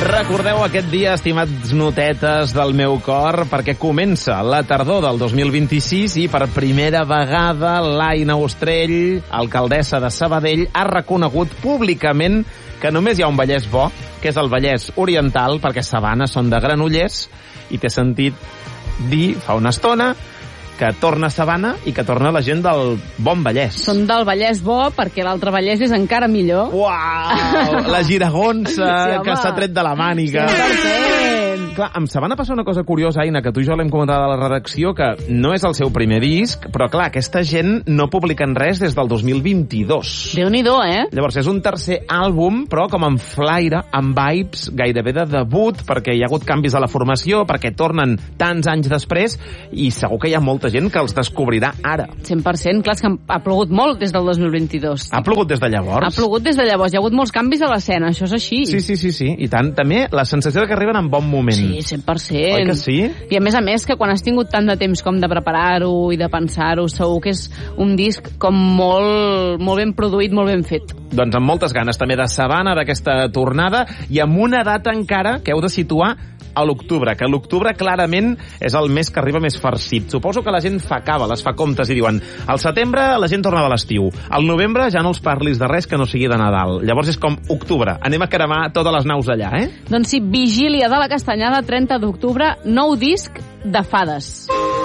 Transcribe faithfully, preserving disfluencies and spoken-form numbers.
Recordeu aquest dia, estimats notetes del meu cor, perquè comença la tardor del dos mil vint-i-sis i per primera vegada l'Aina Ostrell, alcaldessa de Sabadell, ha reconegut públicament que només hi ha un Vallès bo, que és el Vallès Oriental, perquè Sabanes són de Granollers, i té sentit dir fa una estona que torna a Sabana i que torna la gent del bon Vallès. Són del Vallès bo perquè l'altre Vallès és encara millor. Uau! La giragonsa sí, que s'ha tret de la màniga. cent per cent. Clar, amb Sabana passa una cosa curiosa, Aina, que tu i jo l'hem comentat a la redacció, que no és el seu primer disc, però clar, aquesta gent no publiquen res des del dos mil vint-i-dos. Déu-n'hi-do, eh? Llavors, és un tercer àlbum, però com amb flaire, amb vibes gairebé de debut, perquè hi ha hagut canvis a la formació, perquè tornen tants anys després, i segur que hi ha molta gent que els descobrirà ara. cent per cent. Clar, és que ha plogut molt des del dos mil vint-i-dos. Ha plogut des de llavors? Ha plogut des de llavors. Hi ha hagut molts canvis a l'escena, això és així. Sí, sí, sí, sí. I tant. També la sensació que arriben en bon moment. Sí, cent per cent. Oi que sí? I a més a més que quan has tingut tant de temps com de preparar-ho i de pensar-ho, segur que és un disc com molt, molt ben produït, molt ben fet. Doncs amb moltes ganes també de Sabana, d'aquesta tornada, i amb una data encara que heu de situar a l'octubre, que l'octubre clarament és el mes que arriba més farcit. Suposo que la gent fa càbales, fa comptes i diuen al setembre la gent torna de l'estiu, al novembre ja no els parlis de res que no sigui de Nadal. Llavors és com octubre, anem a cremar totes les naus allà, eh? Doncs sí, Vigília de la Castanyada, trenta d'octubre, nou disc de fades.